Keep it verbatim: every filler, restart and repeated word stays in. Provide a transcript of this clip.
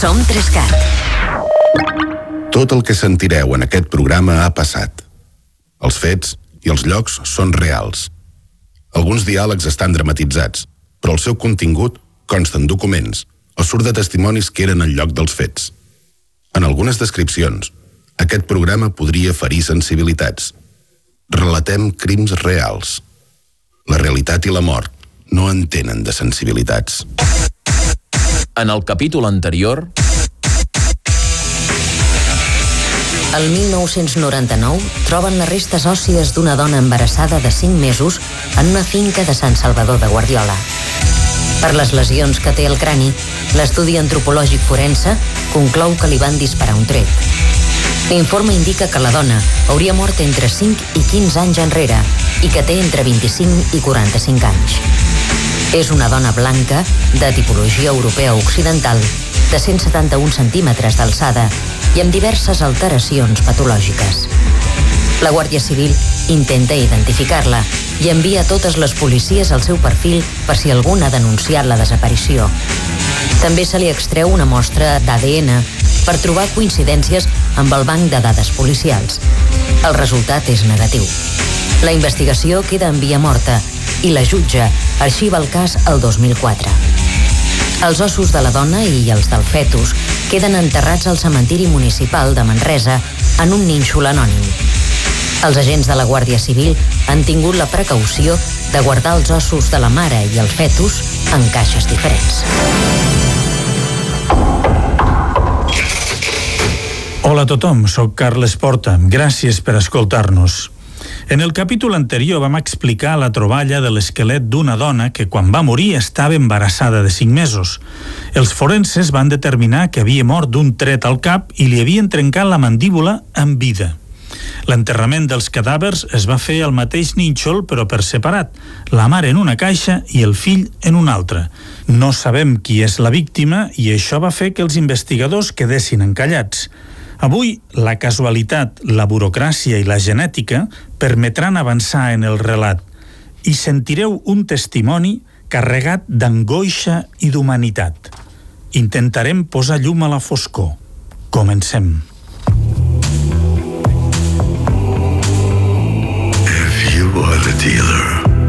Som Trescat. Tot el que sentireu en aquest programa ha passat. Els fets i els llocs són reals. Alguns diàlegs estan dramatitzats, però el seu contingut consta en documents o surt de testimonis que eren al lloc dels fets. En algunes descripcions, aquest programa podria ferir sensibilitats. Relatem crims reals. La realitat i la mort no entenen de sensibilitats. En el capítol anterior... El mil nou-cents noranta-nou troben les restes òssies d'una dona embarassada de cinc mesos en una finca de Sant Salvador de Guardiola. Per les lesions que té al crani, l'estudi antropològic forense conclou que li van disparar un tret. L'informe indica que la dona hauria mort entre cinc i quinze anys enrere i que té entre vint-i-cinc i quaranta-cinc anys. És una dona blanca, de tipologia europea occidental, de cent setanta-un centímetres d'alçada i amb diverses alteracions patològiques. La Guàrdia Civil intenta identificar-la i envia totes les policies al seu perfil per si algú ha denunciat la desaparició. També se li extreu una mostra d'A D N per trobar coincidències amb el banc de dades policials. El resultat és negatiu. La investigació queda en via morta i la jutge arxiva el cas el dos mil quatre. Els ossos de la dona i els del fetus queden enterrats al cementiri municipal de Manresa en un nínxol anònim. Els agents de la Guàrdia Civil han tingut la precaució de guardar els ossos de la mare i el fetus en caixes diferents. Hola a tothom, soc Carles Porta. Gràcies per escoltar-nos. En el capítol anterior vam explicar la troballa de l'esquelet d'una dona que quan va morir estava embarassada de cinc mesos. Els forenses van determinar que havia mort d'un tret al cap i li havien trencat la mandíbula en vida. L'enterrament dels cadàvers es va fer al mateix nínxol però per separat, la mare en una caixa i el fill en una altra. No sabem qui és la víctima i això va fer que els investigadors quedessin encallats. Avui, la casualitat, la burocràcia i la genètica permetran avançar en el relat i sentireu un testimoni carregat d'angoixa i d'humanitat. Intentarem posar llum a la foscor. Comencem. If you are the dealer,